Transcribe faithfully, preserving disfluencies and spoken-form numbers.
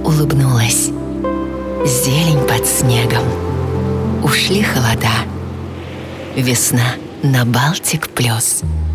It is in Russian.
улыбнулась. Зелень под снегом. Ушли холода. Весна на Балтик плюс.